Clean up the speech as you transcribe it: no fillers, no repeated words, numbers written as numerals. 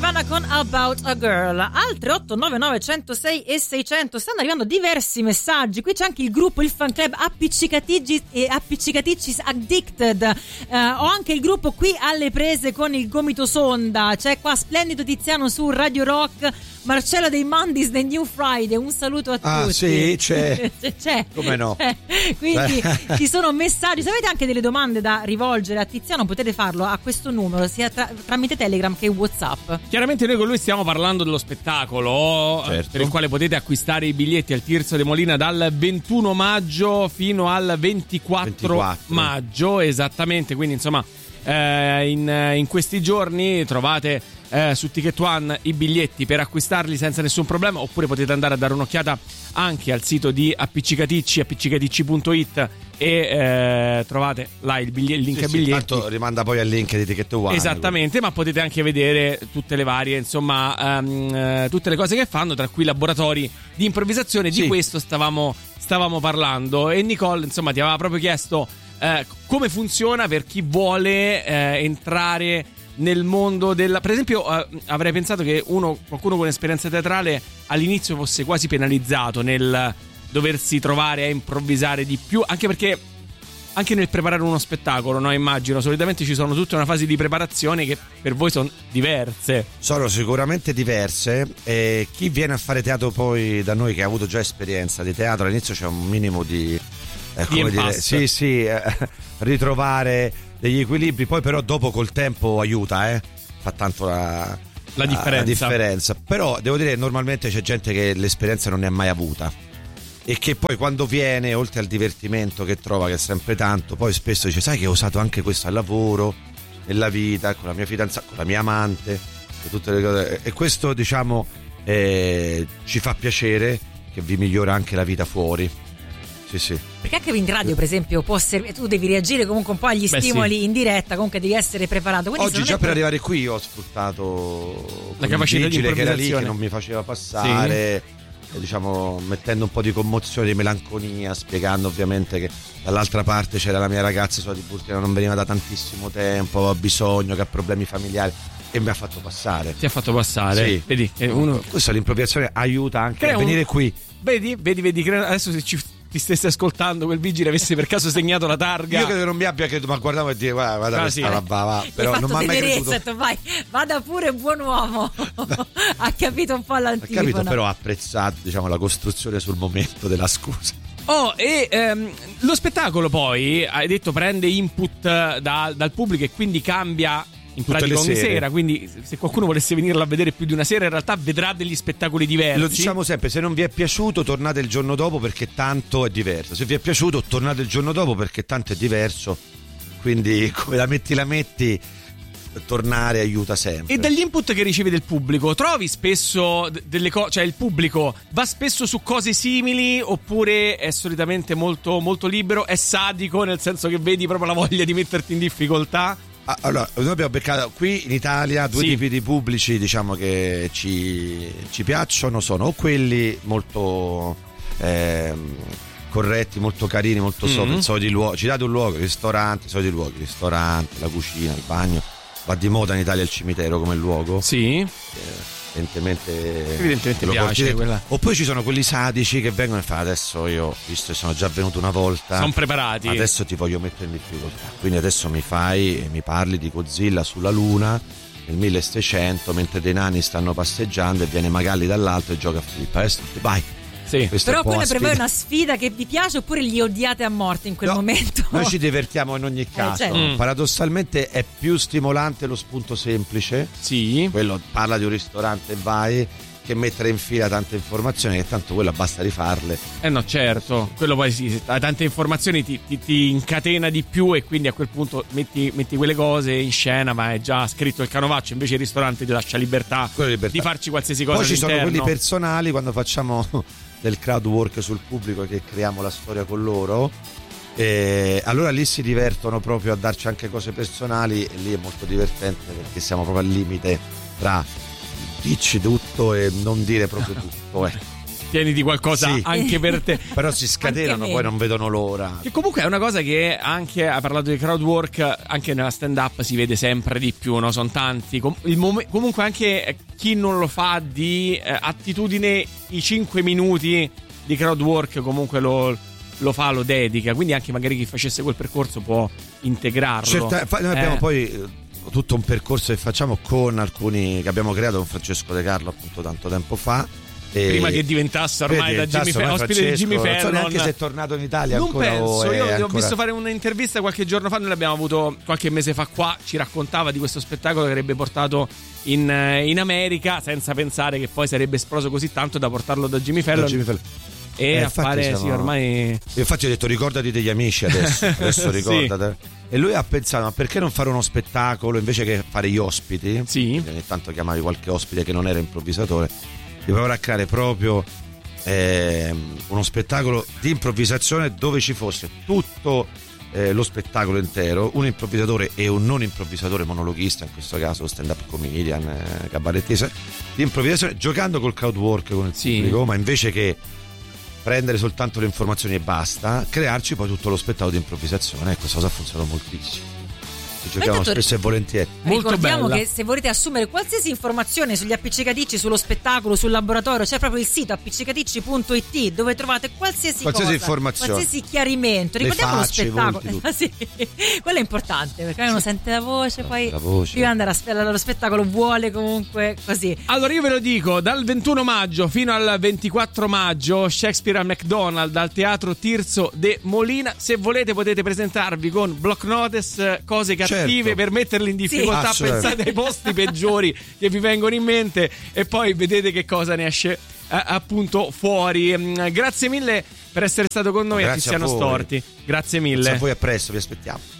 Nirvana con About a Girl. Altre 899 106 e 600. Stanno arrivando diversi messaggi. Qui c'è anche il gruppo, il fan club Appiccicaticci Addicted. Ho anche il gruppo Qui alle prese con il gomito sonda. C'è qua Splendido Tiziano su Radio Rock, Marcello dei Mondays The New Friday. Un saluto a tutti. Ah sì, c'è. Come no? Quindi ci sono messaggi. Se avete anche delle domande da rivolgere a Tiziano, potete farlo a questo numero, sia tramite Telegram che WhatsApp. Chiaramente noi con lui stiamo parlando dello spettacolo, certo, per il quale potete acquistare i biglietti al Tirso de Molina dal 21 maggio fino al 24 maggio, esattamente. Quindi insomma in questi giorni trovate su Ticket One i biglietti per acquistarli senza nessun problema, oppure potete andare a dare un'occhiata anche al sito di appiccicaticci.it e trovate là il link ai biglietti. Tanto rimanda poi al link di Ticket One. Esattamente, ma potete anche vedere tutte le varie, insomma, tutte le cose che fanno, tra cui laboratori di improvvisazione. Di questo stavamo parlando, e Nicole, insomma, ti aveva proprio chiesto come funziona per chi vuole entrare nel mondo della... Per esempio avrei pensato che qualcuno con esperienza teatrale all'inizio fosse quasi penalizzato nel doversi trovare a improvvisare di più, anche perché anche nel preparare uno spettacolo, no, immagino solitamente ci sono tutta una fase di preparazione che per voi sono diverse. Sono sicuramente diverse, e chi viene a fare teatro poi da noi, che ha avuto già esperienza di teatro, all'inizio c'è un minimo di come dire, ritrovare degli equilibri, poi però dopo col tempo aiuta, fa tanto la differenza. Però devo dire che normalmente c'è gente che l'esperienza non ne ha mai avuta e che poi quando viene, oltre al divertimento che trova, che è sempre tanto, poi spesso dice: sai che ho usato anche questo al lavoro, nella vita, con la mia fidanzata, con la mia amante, e tutte le cose. E questo, diciamo, ci fa piacere, che vi migliora anche la vita fuori. Sì. Perché anche in radio, per esempio, può servire, tu devi reagire comunque un po' agli stimoli in diretta, comunque devi essere preparato. Quindi oggi già per arrivare qui ho sfruttato la capacità di che era lì, che non mi faceva passare, diciamo, mettendo un po' di commozione, di melanconia, spiegando ovviamente che dall'altra parte c'era la mia ragazza sulla TV che non veniva da tantissimo tempo, aveva bisogno, che ha problemi familiari, e mi ha fatto passare. Ti ha fatto passare? Sì. Vedi, questa l'improvvisazione aiuta anche a venire qui. Vedi, adesso se ti stessi ascoltando quel vigile avesse per caso segnato la targa, io credo che non mi abbia creduto, ma guardavo e dire guarda questa va, però non mi ha mai creduto. Detto, vai, vada pure, buon uomo. Ha capito un po' l'antifono. Ha capito, però ha apprezzato, diciamo, la costruzione sul momento della scusa. Lo spettacolo poi, hai detto, prende input dal pubblico e quindi cambia in pratica ogni sera, quindi se qualcuno volesse venirla a vedere più di una sera, in realtà vedrà degli spettacoli diversi. Lo diciamo sempre: se non vi è piaciuto, tornate il giorno dopo, perché tanto è diverso. Se vi è piaciuto, tornate il giorno dopo, perché tanto è diverso. Quindi come la metti, tornare aiuta sempre. E dagli input che ricevi del pubblico, trovi spesso delle cose, cioè il pubblico va spesso su cose simili, oppure è solitamente molto, molto libero, è sadico, nel senso che vedi proprio la voglia di metterti in difficoltà? Allora, noi abbiamo beccato qui in Italia due tipi di pubblici, diciamo, che ci piacciono. Sono o quelli molto corretti, molto carini, molto soliti luoghi. Ci date un luogo, ristorante, soliti luoghi, ristorante, la cucina, il bagno. Va di moda in Italia il cimitero come luogo. Sì. Evidentemente piace quella. Oppure ci sono quelli sadici che vengono e fanno: adesso io, visto che sono già venuto una volta, sono preparati, adesso ti voglio mettere in difficoltà, quindi adesso mi parli di Godzilla sulla luna nel 1600 mentre dei nani stanno passeggiando e viene Magalli dall'alto e gioca a flippa. Adesso vai. Sì. Però quella per voi è una sfida che vi piace, oppure li odiate a morte in quel momento? Noi ci divertiamo in ogni caso. Certo. Paradossalmente è più stimolante lo spunto semplice. Sì. Quello, parla di un ristorante e vai, che mettere in fila tante informazioni, che tanto quella basta rifarle. No, certo. Quello poi sì, tante informazioni ti incatena di più, e quindi a quel punto metti quelle cose in scena, ma è già scritto il canovaccio. Invece il ristorante ti lascia libertà di farci qualsiasi cosa. Poi ci all'interno. Sono quelli personali, quando facciamo del crowd work sul pubblico, che creiamo la storia con loro, e allora lì si divertono proprio a darci anche cose personali, e lì è molto divertente, perché siamo proprio al limite tra dici tutto e non dire proprio tutto. tieniti qualcosa anche per te. Però si scatenano, poi non vedono l'ora. Che comunque è una cosa che anche, ha parlato di crowd work, anche nella stand up si vede sempre di più, no? Sono tanti. Comunque anche chi non lo fa di attitudine, i 5 minuti di crowd work comunque lo fa, lo dedica. Quindi anche magari chi facesse quel percorso può integrarlo. Noi abbiamo poi tutto un percorso che facciamo con alcuni che abbiamo creato con Francesco De Carlo appunto tanto tempo fa. Prima che diventasse ormai ospite di Jimmy Fallon. Non so neanche se è tornato in Italia. Non ancora, penso, io ancora... ho visto fare un'intervista qualche giorno fa, noi l'abbiamo avuto qualche mese fa qua, ci raccontava di questo spettacolo che avrebbe portato in America, senza pensare che poi sarebbe esploso così tanto da portarlo da Jimmy Fallon. E a fare ormai. Infatti ho detto ricordati degli amici adesso ricordate. Sì. E lui ha pensato, ma perché non fare uno spettacolo invece che fare gli ospiti? Sì. Ogni tanto chiamavi qualche ospite che non era improvvisatore, di provare a creare proprio uno spettacolo di improvvisazione dove ci fosse tutto lo spettacolo intero, un improvvisatore e un non improvvisatore monologhista, in questo caso stand up comedian, cabarettista di improvvisazione, giocando col crowd work con il pubblico, ma invece che prendere soltanto le informazioni e basta, crearci poi tutto lo spettacolo di improvvisazione. E questa cosa ha funzionato moltissimo. Ci giochiamo spesso e volentieri. Ricordiamo che se volete assumere qualsiasi informazione sugli appiccicatici, sullo spettacolo, sul laboratorio, c'è proprio il sito appiccicaticci.it dove trovate qualsiasi cosa, informazione, qualsiasi chiarimento. Ricordiamo facce, lo spettacolo. Sì, quello è importante perché uno sente la voce, poi prima andare allo spettacolo vuole comunque così. Allora io ve lo dico, dal 21 maggio fino al 24 maggio Shakespeare al McDonald's al Teatro Tirso de Molina. Se volete potete presentarvi con block notice, cose cattive per metterli in difficoltà. Pensate ai posti peggiori che vi vengono in mente e poi vedete che cosa ne esce appunto fuori. Grazie mille per essere stato con noi, a Tiziano Storti. Grazie mille. Grazie a voi, a presto, vi aspettiamo.